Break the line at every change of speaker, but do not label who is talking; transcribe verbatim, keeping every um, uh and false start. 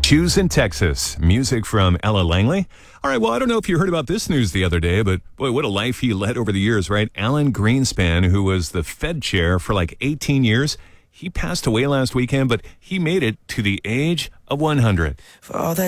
Shoes in Texas. Music from Ella Langley. All right, well, I don't know if you heard about this news the other day, but boy, what a life he led over the years, right? Alan Greenspan, who was the Fed chair for like eighteen years, he passed away last weekend, but he made it to the age of one hundred.
For all that